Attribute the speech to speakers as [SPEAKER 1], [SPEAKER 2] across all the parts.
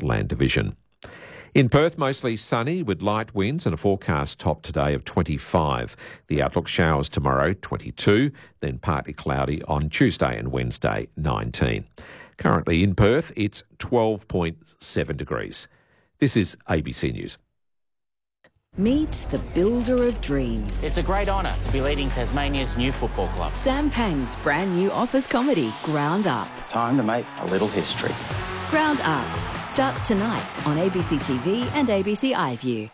[SPEAKER 1] Land Division. In Perth, mostly sunny with light winds and a forecast top today of 25. The outlook showers tomorrow, 22, then partly cloudy on Tuesday and Wednesday, 19. Currently in Perth, it's 12.7 degrees. This is ABC News.
[SPEAKER 2] Meet the builder of dreams.
[SPEAKER 3] It's a great honour to be leading Tasmania's new football club.
[SPEAKER 2] Sam Pang's brand new office comedy, Ground Up.
[SPEAKER 3] Time to make a little history.
[SPEAKER 2] Ground Up starts tonight on ABC TV and ABC iView.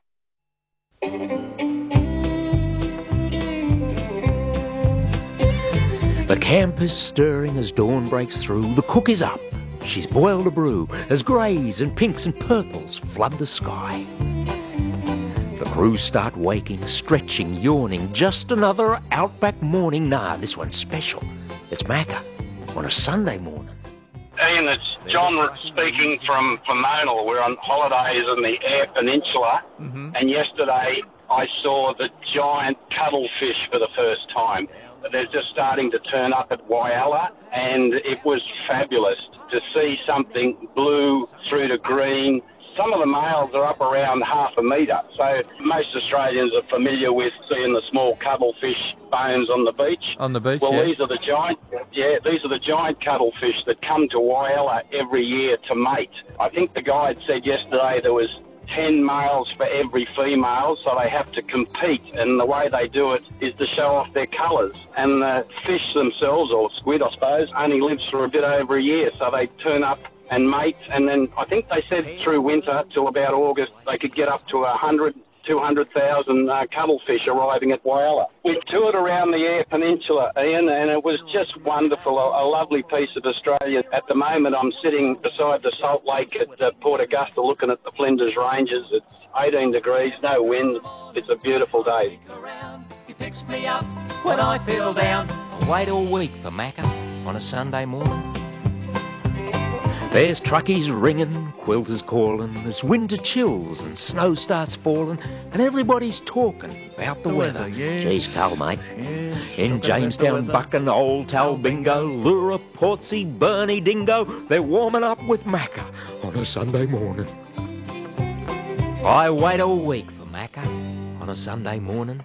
[SPEAKER 4] The camp is stirring as dawn breaks through. The cook is up. She's boiled a brew as greys and pinks and purples flood the sky. The crew start waking, stretching, yawning. Just another outback morning. Nah, this one's special. It's Macca on a Sunday morning.
[SPEAKER 5] Ian, it's John speaking from Monal. We're on holidays in the Eyre Peninsula, and yesterday I saw the giant cuttlefish for the first time. They're just starting to turn up at Whyalla, and it was fabulous to see something blue through to green. Some of the males are up around half a metre, so most Australians are familiar with seeing the small cuttlefish bones on the beach.
[SPEAKER 6] On the beach,
[SPEAKER 5] well,
[SPEAKER 6] yeah.
[SPEAKER 5] these are the giant cuttlefish that come to Whyalla every year to mate. I think the guide said yesterday there was 10 males for every female, so they have to compete, and the way they do it is to show off their colours. And the fish themselves, or squid I suppose, only lives for a bit over a year, so they turn up and mate, and then I think they said through winter till about August they could get up to 200,000 cuttlefish arriving at Whyalla. We toured around the Eyre Peninsula, Ian, and it was just wonderful, a lovely piece of Australia. At the moment I'm sitting beside the Salt Lake at Port Augusta looking at the Flinders Ranges. It's 18 degrees, no wind. It's a beautiful day.
[SPEAKER 4] He picks me up when I feel down. I wait all week for Macca on a Sunday morning. There's truckies ringing, quilters calling, there's winter chills and snow starts falling, and everybody's talking about the weather.
[SPEAKER 6] Yeah.
[SPEAKER 4] Geez, Carl, mate.
[SPEAKER 6] Yeah.
[SPEAKER 4] In Jamestown, Buchan, Old Talbingo, Lura, Portsea, Burnie, Dingo, they're warming up with Macca on a Sunday morning. I wait all week for Macca on a Sunday morning.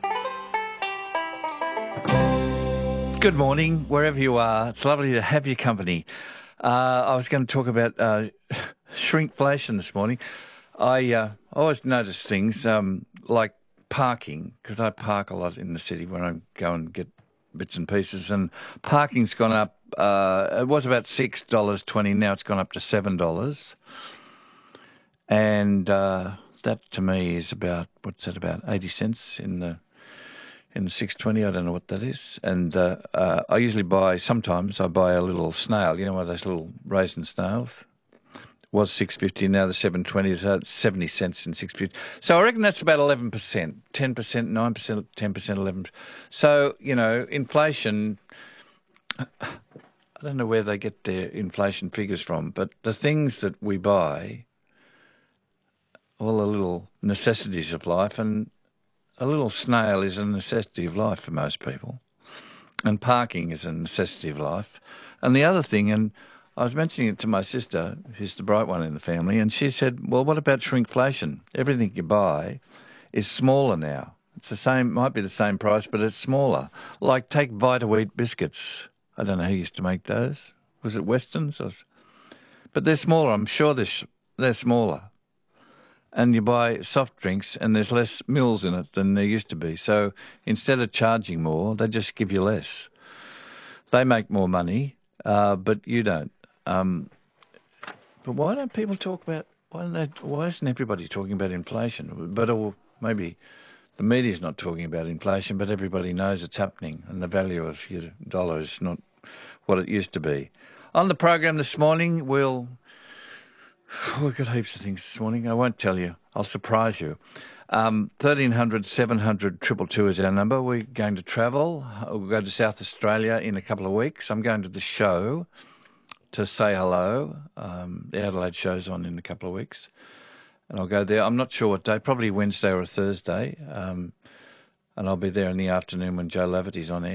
[SPEAKER 6] Good morning, wherever you are. It's lovely to have your company. I was going to talk about shrinkflation this morning. I always notice things like parking, because I park a lot in the city when I go and get bits and pieces, and parking's gone up. It was about $6.20, now it's gone up to $7. And that to me is about, what's that, about 80 cents in the 620, I don't know what that is. And I usually sometimes I buy a little snail, you know, one of those little raisin snails. It was $6.50, now the $7.20, so it's 70 cents in $6.50. So I reckon that's about 11%, 10%, 9%, 10%, 11%. So, you know, inflation, I don't know where they get their inflation figures from, but the things that we buy, all the little necessities of life, and a little snail is a necessity of life for most people, and parking is a necessity of life. And the other thing, and I was mentioning it to my sister, who's the bright one in the family, and she said, well, what about shrinkflation? Everything you buy is smaller now. It's the same, might be the same price, but it's smaller. Like take Vita-Wheat biscuits. I don't know who used to make those. Was it Weston's? But they're smaller. I'm sure they're smaller. And you buy soft drinks and there's less mils in it than there used to be. So instead of charging more, they just give you less. They make more money, but you don't. But why don't people talk about, why isn't everybody talking about inflation? Or maybe the media's not talking about inflation, but everybody knows it's happening and the value of your dollar is not what it used to be. On the program this morning, we've got heaps of things this morning. I won't tell you. I'll surprise you. 1300 700 222 is our number. We're going to travel. We'll go to South Australia in a couple of weeks. I'm going to the show to say hello. The Adelaide show's on in a couple of weeks. And I'll go there. I'm not sure what day, probably Wednesday or a Thursday. And I'll be there in the afternoon when Joe Laverty's on air.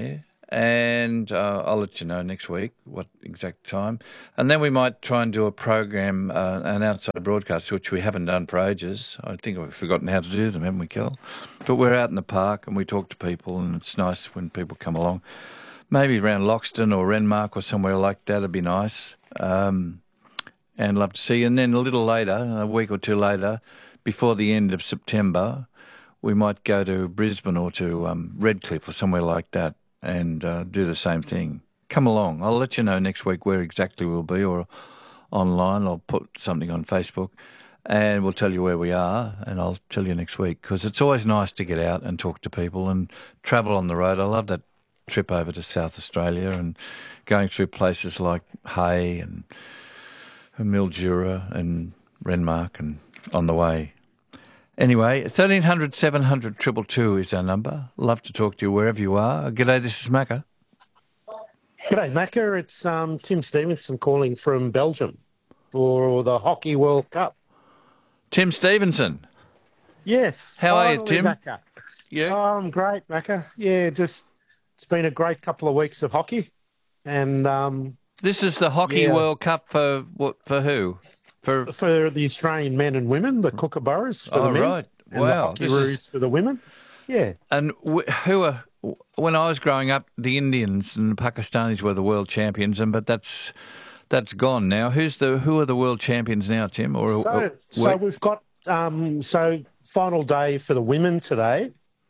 [SPEAKER 6] And I'll let you know next week what exact time. And then we might try and do a program, an outside broadcast, which we haven't done for ages. I think we've forgotten how to do them, haven't we, Kel? But we're out in the park and we talk to people, and it's nice when people come along. Maybe around Loxton or Renmark or somewhere like that would be nice. And love to see you. And then a little later, a week or two later, before the end of September, we might go to Brisbane or to Redcliffe or somewhere like that and do the same thing. Come along. I'll let you know next week where exactly we'll be, or online. I'll put something on Facebook and we'll tell you where we are, and I'll tell you next week, because it's always nice to get out and talk to people and travel on the road. I love that trip over to South Australia and going through places like Hay and Mildura and Renmark and on the way. Anyway, 1300 700 222 is our number. Love to talk to you wherever you are. G'day, this is Macca.
[SPEAKER 7] G'day, Macca. It's Tim Stevenson calling from Belgium for the Hockey World Cup.
[SPEAKER 6] Tim Stevenson.
[SPEAKER 7] Yes.
[SPEAKER 6] How are you, Tim?
[SPEAKER 7] Macca.
[SPEAKER 6] You?
[SPEAKER 7] Oh, I'm great, Macca. Yeah, it's been a great couple of weeks of hockey. And
[SPEAKER 6] this is the Hockey World Cup for who? For
[SPEAKER 7] the Australian men and women, the Kookaburras for the men.
[SPEAKER 6] Right.
[SPEAKER 7] And
[SPEAKER 6] Wow.
[SPEAKER 7] the Hockeyroos for the women. Yeah.
[SPEAKER 6] And who are, when I was growing up, the Indians and the Pakistanis were the world champions, but that's gone now. Who are the world champions now, Tim?
[SPEAKER 7] So we've got final day for the women today.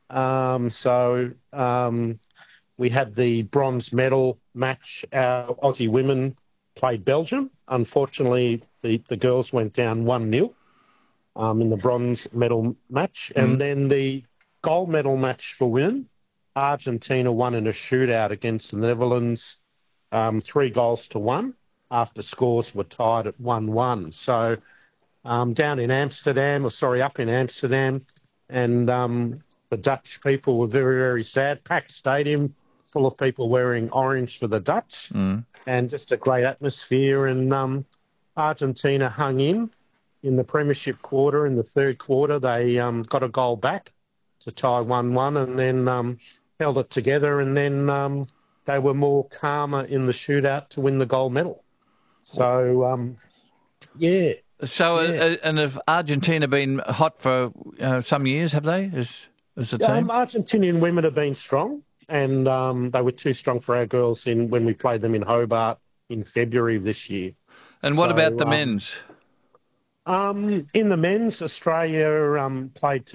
[SPEAKER 7] We had the bronze medal match. Our Aussie women played Belgium. Unfortunately, the girls went down 1-0 in the bronze medal match. And then the gold medal match for women, Argentina won in a shootout against the Netherlands, 3-1 after scores were tied at 1-1. So up in Amsterdam, and the Dutch people were very, very sad. Packed stadium full of people wearing orange for the Dutch, and just a great atmosphere. And Argentina hung in the premiership quarter. In the third quarter, they got a goal back to tie 1-1, and then held it together. And then they were more calmer in the shootout to win the gold medal. So, yeah.
[SPEAKER 6] So, and have Argentina been hot for some years, have they, as a team?
[SPEAKER 7] Argentinian women have been strong, and they were too strong for our girls when we played them in Hobart in February of this year.
[SPEAKER 6] And what about the men's?
[SPEAKER 7] In the men's, Australia played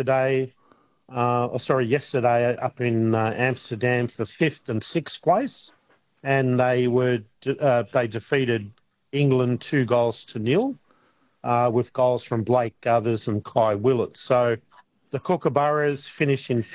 [SPEAKER 7] yesterday up in Amsterdam for 5th and 6th place, and they defeated England 2-0 with goals from Blake Guthers and Kai Willett. So the Kookaburras finish in